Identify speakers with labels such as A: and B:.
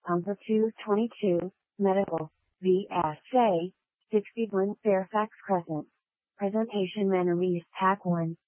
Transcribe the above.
A: Number 222, Medical, VSA, 61 Fairfax Crescent. Presentation manner East Pack 1.